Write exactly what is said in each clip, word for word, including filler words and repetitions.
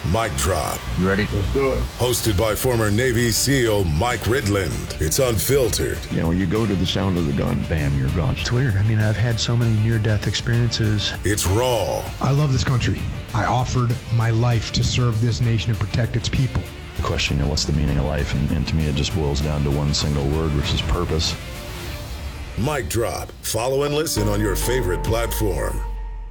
Mic Drop. You ready? Let's do it. Hosted by former Navy SEAL Mike Ridland. It's unfiltered. You know, you go to the sound of the gun, bam, you're gone. It's weird. I mean, I've had so many near-death experiences. It's raw. I love this country. I offered my life to serve this nation and protect its people. The question, you know, what's the meaning of life? And, and to me, it just boils down to one single word, which is purpose. Mic Drop. Follow and listen on your favorite platform.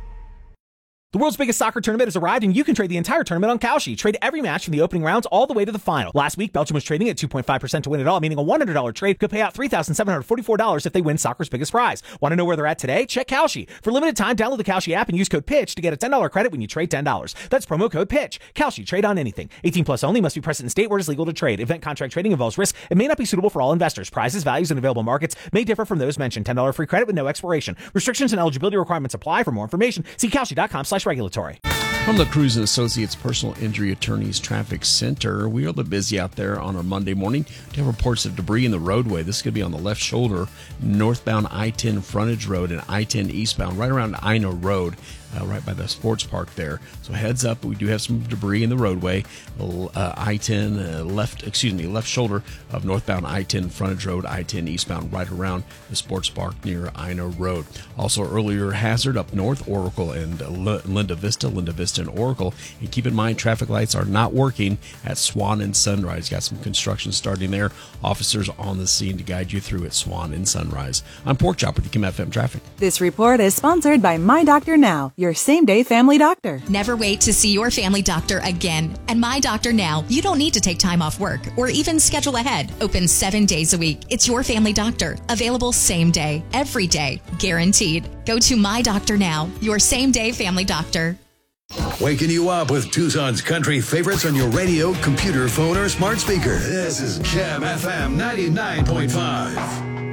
The world's biggest soccer tournament has arrived, and you can trade the entire tournament on Kalshi. Trade every match from the opening rounds all the way to the final. Last week, Belgium was trading at two point five percent to win it all, meaning a one hundred dollars trade could pay out three thousand seven hundred forty-four dollars if they win soccer's biggest prize. Want to know where they're at today? Check Kalshi. For limited time, download the Kalshi app and use code PITCH to get a ten dollars credit when you trade ten dollars. That's promo code PITCH. Kalshi. Trade on anything. eighteen plus only. Must be present in state where it is legal to trade. Event contract trading involves risk and may not be suitable for all investors. Prizes, values, and available markets may differ from those mentioned. ten dollars free credit with no expiration. Restrictions and eligibility requirements apply. For more information, see Kalshi.com slash regulatory. From the Cruz and Associates Personal Injury Attorneys Traffic Center, we are a little busy out there on our Monday morning. We have reports of debris in the roadway. This is going to be on the left shoulder, northbound I ten frontage road and I ten eastbound, right around Ina Road. Uh, right by the sports park there. So heads up, we do have some debris in the roadway. Uh, I ten uh, left, excuse me, left shoulder of northbound I ten frontage road, I ten eastbound, right around the sports park near Ina Road. Also earlier hazard up north, Oracle and L- Linda Vista, Linda Vista and Oracle. And keep in mind, traffic lights are not working at Swan and Sunrise. Got some construction starting there. Officers on the scene to guide you through at Swan and Sunrise. I'm Pork Chop with the Kim F M Traffic. This report is sponsored by My Doctor Now, your same-day family doctor. Never wait to see your family doctor again. At My Doctor Now, you don't need to take time off work or even schedule ahead. Open seven days a week. It's your family doctor. Available same day, every day, guaranteed. Go to My Doctor Now, your same-day family doctor. Waking you up with Tucson's country favorites on your radio, computer, phone, or smart speaker. This is Kim F M ninety-nine point five.